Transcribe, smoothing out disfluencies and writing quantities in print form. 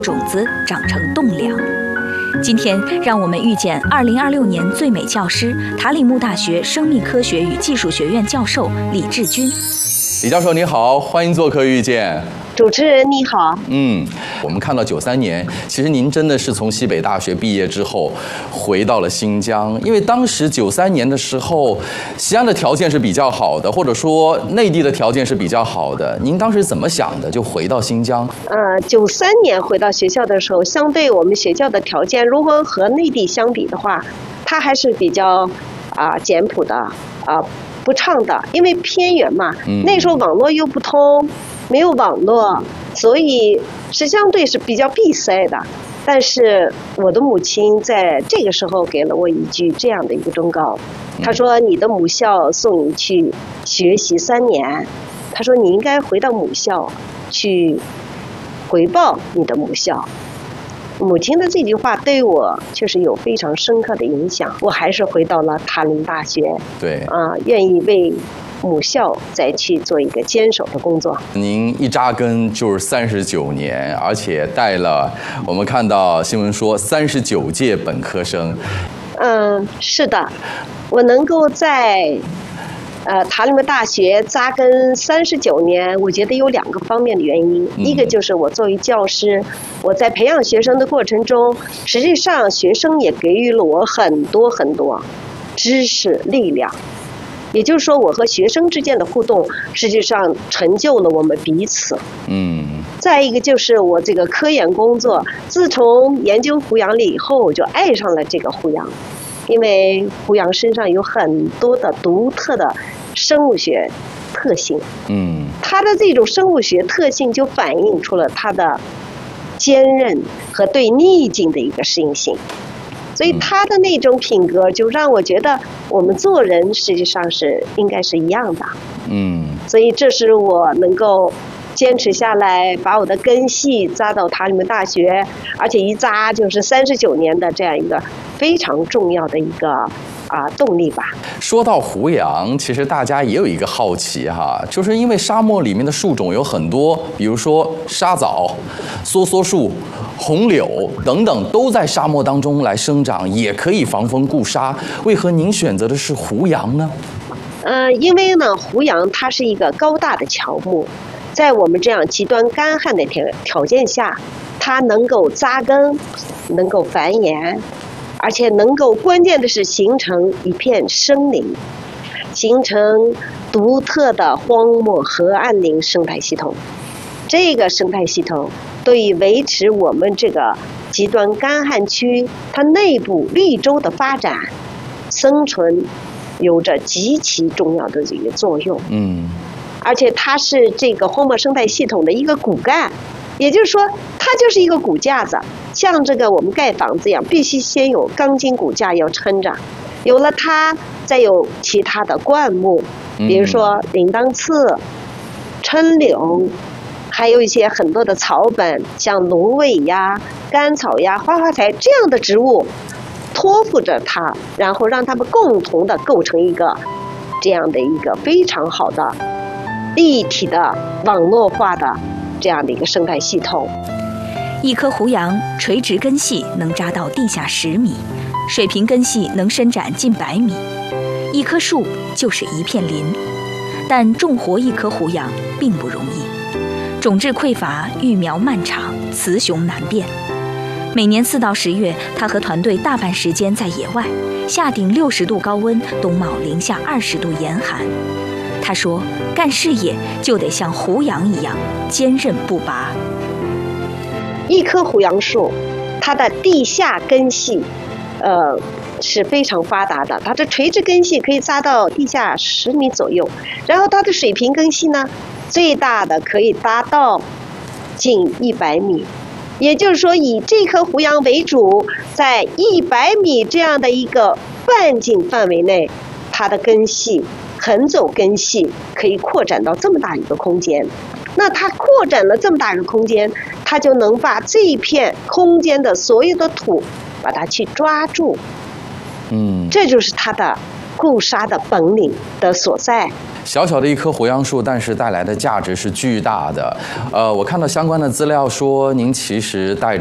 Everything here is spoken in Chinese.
种子长成栋梁。今天，让我们遇见2026年最美教师、塔里木大学生命科学与技术学院教授李志军。 李教授你好，欢迎做客遇见。 主持人你好。 我们看到93年，其实您真的是从西北大学毕业之后回到了新疆，因为当时93年的时候，西安的条件是比较好的，或者说内地的条件是比较好的。您当时怎么想的，就回到新疆 ？93年回到学校的时候，相对我们学校的条件，如果和内地相比的话，它还是比较简朴的不畅的，因为偏远嘛，那时候网络又不通，没有网络，所以是相对是比较闭塞的。但是我的母亲在这个时候给了我一句这样的一个忠告，她说你的母校送你去学习3年，她说你应该回到母校去回报你的母校。母亲的这句话对我确实有非常深刻的影响，我还是回到了塔林大学， 对愿意为母校再去做一个坚守的工作。 您一扎根就是39年，而且带了我们看到新闻说39届本科生。 是的，我能够在塔里木大学扎根39年，我觉得有2个方面的原因。一个就是我作为教师，我在培养学生的过程中，实际上学生也给予了我很多很多知识力量。也就是说，我和学生之间的互动，实际上成就了我们彼此。再一个就是我这个科研工作，自从研究胡杨了以后，我就爱上了这个胡杨。因为胡杨身上有很多的独特的生物学特性，它的这种生物学特性就反映出了它的坚韧和对逆境的一个适应性，所以他的那种品格就让我觉得我们做人实际上是应该是一样的，所以这是我能够坚持下来，把我的根系扎到塔里木大学，而且一扎就是39年的这样一个非常重要的一个动力吧。 说到胡杨，其实大家也有一个好奇哈，就是因为沙漠里面的树种有很多，比如说沙枣、梭梭树、红柳等等，都在沙漠当中来生长，也可以防风固沙。为何您选择的是胡杨呢？ 因为呢，胡杨它是一个高大的乔木，在我们这样极端干旱的条件下，它能够扎根，能够繁衍，而且能够关键的是形成一片森林，形成独特的荒漠河岸林生态系统。这个生态系统对于维持我们这个极端干旱区它内部绿洲的发展生存有着极其重要的这个作用。而且它是这个荒漠生态系统的一个骨干，也就是说它就是一个骨架子，像这个我们盖房子一样，必须先有钢筋骨架要撑着，有了它再有其他的灌木，比如说铃铛刺、春柳，还有一些很多的草本，像芦苇呀、甘草呀、花花柴这样的植物托付着它，然后让它们共同的构成一个这样的一个非常好的立体的网络化的这样的一个生态系统。 一棵胡杨垂直根系能扎到地下10米，水平根系能伸展近100米。一棵树就是一片林，但种活一棵胡杨并不容易。种质匮乏，育苗漫长，雌雄难辨。每年4到10月，他和团队大半时间在野外，下顶60度高温，冬冒零下20度严寒。他说，干事业就得像胡杨一样坚韧不拔。 一棵胡杨树，它的地下根系是非常发达的，它的垂直根系可以扎到地下10米左右，然后它的水平根系呢，最大的可以达到近100米。也就是说，以这棵胡杨为主，在100米这样的一个半径范围内，它的根系横走根系可以扩展到这么大一个空间。那它扩展了这么大一个空间，它就能把这一片空间的所有的土把它去抓住。这就是它的固沙的本领的所在。 小小的一棵胡杨树，但是带来的价值是巨大的。我看到相关的资料说，您其实带